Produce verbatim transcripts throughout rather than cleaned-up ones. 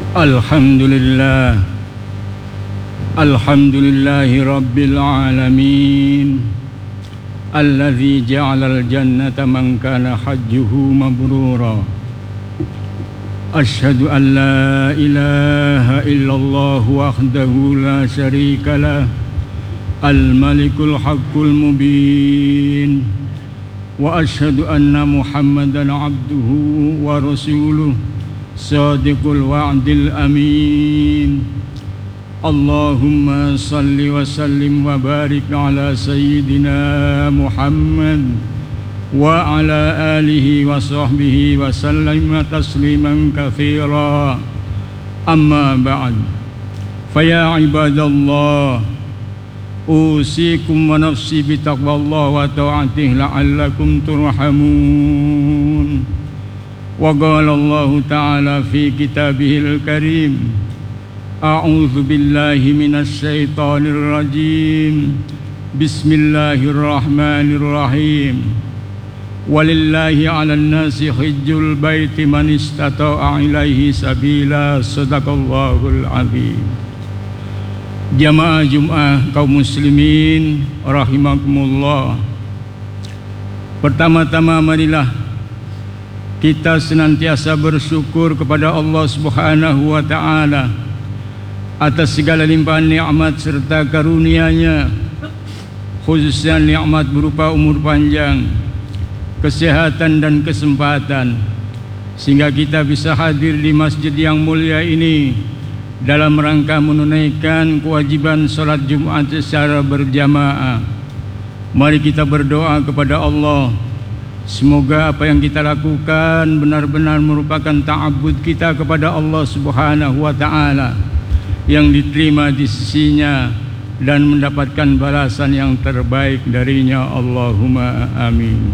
Alhamdulillah, Alhamdulillahi Rabbil Alamin, alladzi ja'alal jannata man kana hajjuhu mabrura. Ashhadu an la ilaha illallah wahdahu la syarika lah, al-malikul haqqul mubin. Wa ashhadu anna Muhammadan abduhu wa rasuluh, sadiqul wa'dil amin. Allahumma salli wa sallim wa barik ala sayyidina Muhammad wa ala alihi wa sahbihi wa sallim tasliman katsira. Amma ba'd, faya ibadallah, usikum wa nafsi bitaqwallah wa ta'atihi la'allakum turhamun. Wa qala Allah ta'ala fi kitabihil karim, a'udzu billahi minasy syaithanir rajim, bismillahirrahmanirrahim. Walillahi 'alan nasi hajjul baiti man istata'a ilaihi sabila. Shadaqallahul azim. Jamaah Jumat kaum muslimin rahimakumullah. Pertama-tama marilah kita senantiasa bersyukur kepada Allah Subhanahu wa ta'ala atas segala limpahan nikmat serta karunia-Nya, khususnya nikmat berupa umur panjang, kesehatan dan kesempatan, sehingga kita bisa hadir di masjid yang mulia ini dalam rangka menunaikan kewajiban salat Jumat secara berjamaah. Mari kita berdoa kepada Allah, semoga apa yang kita lakukan benar-benar merupakan ta'abbud kita kepada Allah Subhanahu wa ta'ala, yang diterima di sisinya dan mendapatkan balasan yang terbaik darinya. Allahumma amin.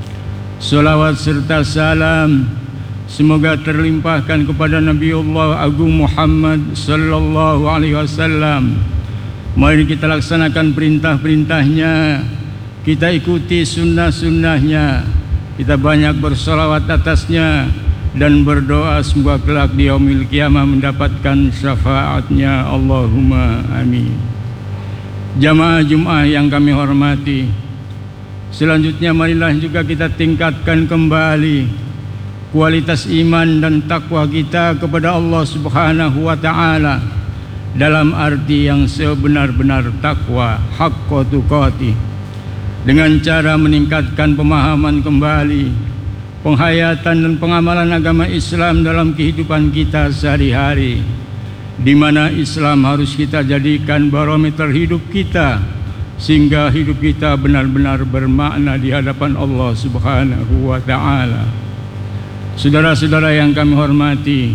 Salawat serta salam semoga terlimpahkan kepada Nabiullah Agung Muhammad sallallahu alaihi wasallam. Mari kita laksanakan perintah-perintahnya, kita ikuti sunnah-sunnahnya, kita banyak bersalawat atasnya dan berdoa semoga kelak di yaumil qiyamah mendapatkan syafaatnya. Allahumma amin. Jamaah Jumat yang kami hormati, selanjutnya marilah juga kita tingkatkan kembali kualitas iman dan takwa kita kepada Allah Subhanahu wa ta'ala dalam arti yang sebenar-benar takwa, haqqa tuqatih, dengan cara meningkatkan pemahaman kembali, penghayatan dan pengamalan agama Islam dalam kehidupan kita sehari-hari, di mana Islam harus kita jadikan barometer hidup kita, sehingga hidup kita benar-benar bermakna di hadapan Allah Subhanahu wa ta'ala. Saudara-saudara yang kami hormati,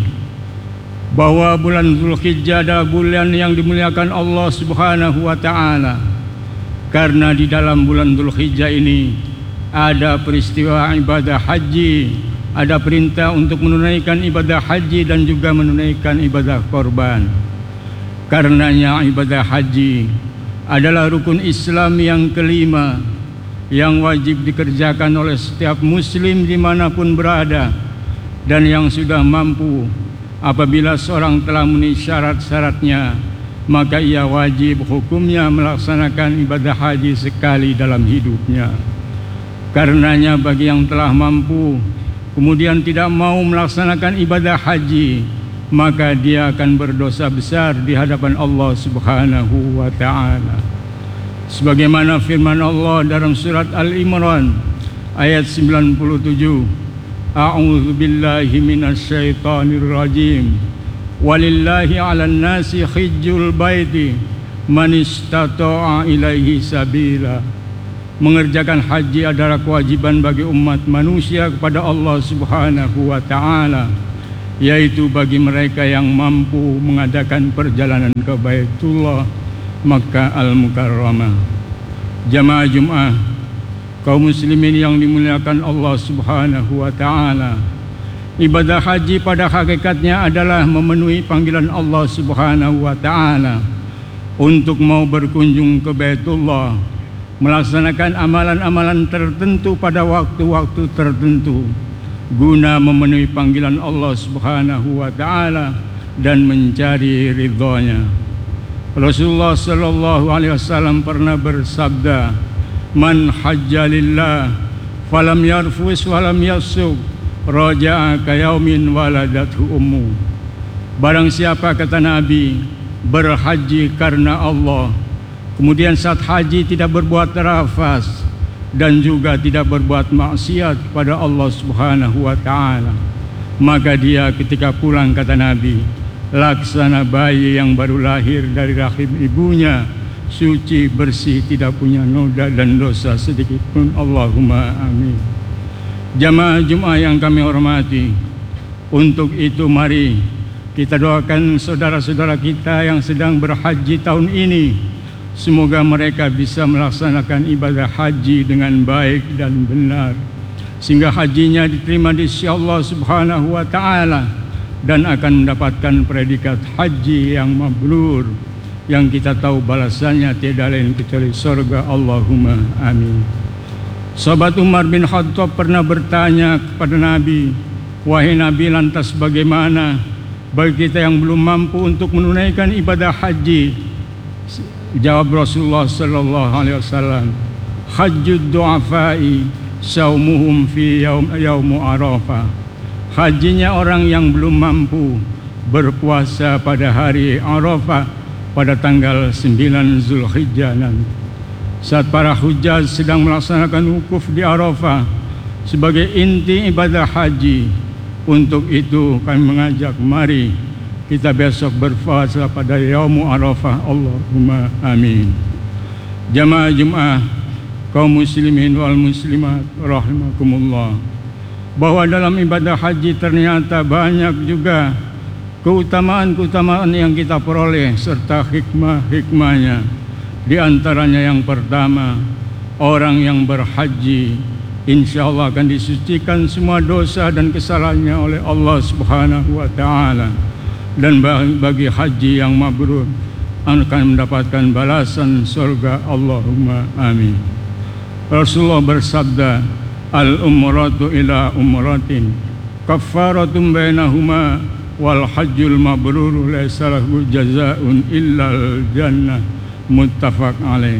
bahwa bulan Dzulhijjah adalah bulan yang dimuliakan Allah Subhanahu wa ta'ala, karena di dalam bulan Dzulhijjah ini ada peristiwa ibadah haji, ada perintah untuk menunaikan ibadah haji dan juga menunaikan ibadah korban. Karenanya ibadah haji adalah rukun Islam yang kelima yang wajib dikerjakan oleh setiap muslim dimanapun berada, dan yang sudah mampu. Apabila seorang telah memenuhi syarat-syaratnya, maka ia wajib hukumnya melaksanakan ibadah haji sekali dalam hidupnya. Karenanya bagi yang telah mampu kemudian tidak mau melaksanakan ibadah haji, maka dia akan berdosa besar di hadapan Allah Subhanahu wa ta'ala. Sebagaimana firman Allah dalam surat Al-Imran ayat sembilan puluh tujuh, a'udzu billahi minasy syaithanir rajim, walillahi 'alan nasi hajjul baiti man istata'a ilaihi sabila. Mengerjakan haji adalah kewajiban bagi umat manusia kepada Allah Subhanahu wa ta'ala, yaitu bagi mereka yang mampu mengadakan perjalanan ke Baitullah Makkah Al-Mukarramah. Jamaah Jumat kaum muslimin yang dimuliakan Allah Subhanahu wa ta'ala, ibadah haji pada hakikatnya adalah memenuhi panggilan Allah Subhanahu wa ta'ala untuk mau berkunjung ke Baitullah, melaksanakan amalan-amalan tertentu pada waktu-waktu tertentu guna memenuhi panggilan Allah Subhanahu wa ta'ala dan mencari ridhonya. Rasulullah sallallahu alaihi wasallam pernah bersabda, "Man hajja lillah falam yarfus walam yasuk raja'a ka yaumin waladathu ummu." Barang siapa, kata Nabi, berhaji karena Allah, kemudian saat haji tidak berbuat rafas dan juga tidak berbuat maksiat kepada Allah Subhanahu wa taala, maka dia ketika pulang, kata Nabi, laksana bayi yang baru lahir dari rahim ibunya, suci, bersih, tidak punya noda dan dosa sedikit pun. Allahumma amin. Jamaah Jumat yang kami hormati, untuk itu mari kita doakan saudara-saudara kita yang sedang berhaji tahun ini, semoga mereka bisa melaksanakan ibadah haji dengan baik dan benar, sehingga hajinya diterima di sisi Allah Subhanahu wa taala dan akan mendapatkan predikat haji yang mabrur, yang kita tahu balasannya tiada lain kecuali surga. Allahumma amin. Sahabat Umar bin Khattab pernah bertanya kepada Nabi, "Wahai Nabi, lantas bagaimana bagi kita yang belum mampu untuk menunaikan ibadah haji?" Jawab Rasulullah sallallahu alaihi wasallam, "Hajjud du'afai saumuhum fi yaum yaumu Arafah." Hajinya orang yang belum mampu berpuasa pada hari Arafah pada tanggal sembilan Zulhijjah nanti. Saat para hujjaj sedang melaksanakan wukuf di Arafah sebagai inti ibadah haji, untuk itu kami mengajak, mari kita besok berpuasa pada Yaumu Arafah. Allahumma amin. Jamaah Jumat, kaum muslimin wal muslimat rahimakumullah, bahwa dalam ibadah haji ternyata banyak juga keutamaan-keutamaan yang kita peroleh serta hikmah-hikmahnya. Di antaranya yang pertama, orang yang berhaji insya Allah akan disucikan semua dosa dan kesalahannya oleh Allah Subhanahu wa taala, dan bagi haji yang mabrur akan mendapatkan balasan surga. Allahumma amin. Rasulullah bersabda, "Al-umratu ila umratin kaffaratun bainahuma wal hajjul mabrur laisa lahu jazaa'un illal jannah." Muttafaq alaih.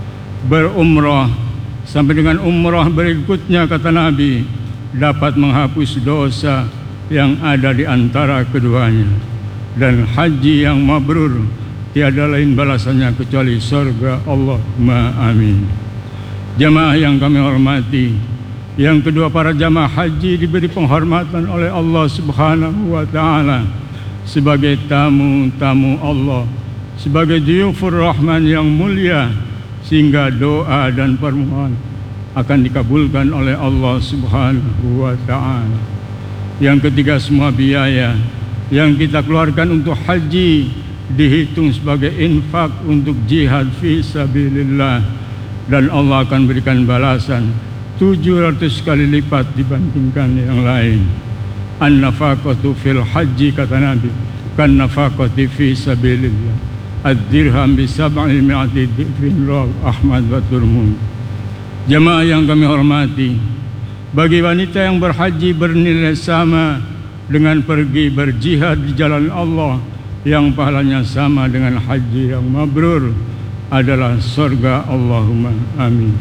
Berumrah sampai dengan umrah berikutnya, kata Nabi, dapat menghapus dosa yang ada di antara keduanya, dan haji yang mabrur tiada lain balasannya kecuali surga. Allahumma amin. Jamaah yang kami hormati, yang kedua, para jamaah haji diberi penghormatan oleh Allah Subhanahu wa taala sebagai tamu-tamu Allah, sebagai diyufur rahman yang mulia, sehingga doa dan permohonan akan dikabulkan oleh Allah Subhanahu wa taala. Yang ketiga, semua biaya yang kita keluarkan untuk haji dihitung sebagai infak untuk jihad fi sabilillah, dan Allah akan berikan balasan tujuh ratus kali lipat dibandingkan yang lain. An-nafaqatu fil haji, kata Nabi, kan nafaqati fi sabilillah. Ad-dirham bi sab'i mi'ati dirham, rawahu Ahmad wa Tirmidzi. Jamaah yang kami hormati, bagi wanita yang berhaji bernilai sama dengan pergi berjihad di jalan Allah, yang pahalanya sama dengan haji yang mabrur, adalah surga. Allahumma amin.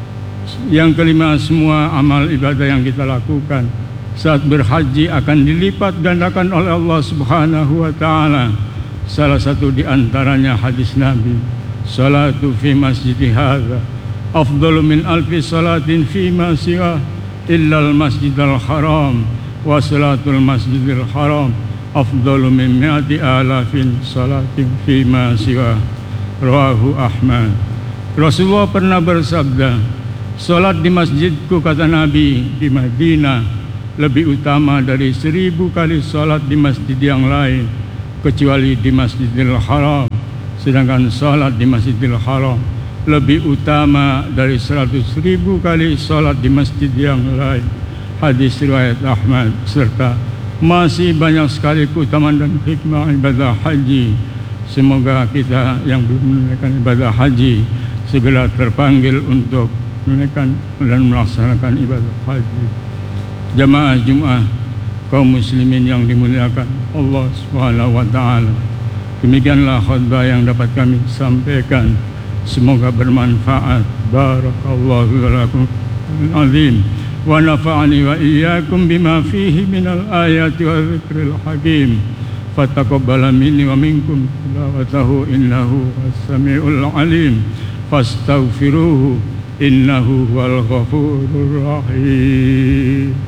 Yang kelima, semua amal ibadah yang kita lakukan saat berhaji akan dilipat gandakan oleh Allah Subhanahu wa taala. Salah satu di antaranya hadis Nabi, "Salatu fi masjidi hadza afdalu min alfi salatin fi ma siwa illa al-masjidal haram, wa salatul masjidil haram afdalu min mi'ati alafin salatin fi ma siwa." Rawahu Ahmad. Rasulullah pernah bersabda, "Salat di masjidku," kata Nabi, "di Madinah lebih utama dari seribu kali salat di masjid yang lain, kecuali di Masjidil Haram. Sedangkan salat di Masjidil Haram lebih utama dari seratus ribu kali salat di masjid yang lain." Hadis riwayat Ahmad. Serta masih banyak sekali keutamaan dan hikmah ibadah haji. Semoga kita yang belum menunaikan ibadah haji segera terpanggil untuk menunaikan dan melaksanakan ibadah haji. Jamaah Jumat kaum muslimin yang dimuliakan Allah Subhanahu wa taala. Demikianlah khutbah yang dapat kami sampaikan. Semoga bermanfaat. Barakallahu lakum azim wa nafa'ani wa iyyakum bima fihi minal ayati wa dzikril hakim. Fataqabbal minni wa minkum tilawatahu innahu was-sami'ul alim. Fastaghfiruhu innahu huwal ghafurur rahim.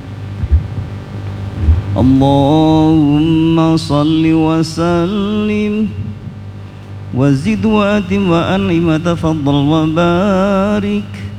Allahumma salli wa sallim wa zid wa atim wa an'im wa tafaddal wa barik